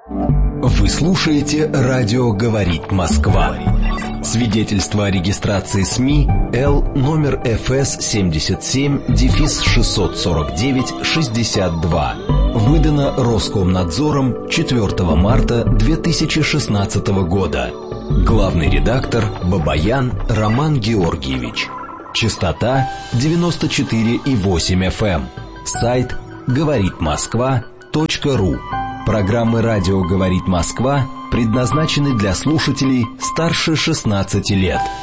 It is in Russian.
Вы слушаете «Радио говорит Москва». Свидетельство о регистрации СМИ Л номер ФС 77-649-62. Выдано Роскомнадзором 4 марта 2016 года. Главный редактор Бабаян Роман Георгиевич. Частота 94,8 FM. Сайт говоритмосква.ру. Программы «Радио говорит Москва» предназначены для слушателей старше 16 лет.